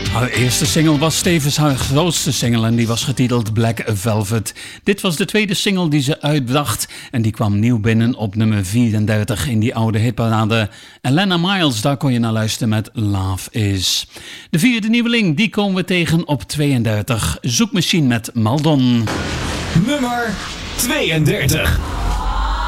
Haar eerste single was tevens haar grootste single en die was getiteld Black Velvet. Dit was de tweede single die ze uitbracht en die kwam nieuw binnen op nummer 34 in die oude hitparade. Alannah Myles, daar kon je naar luisteren met Love Is. De vierde nieuweling, die komen we tegen op 32. Zoekmachine met Maldon. Nummer 32.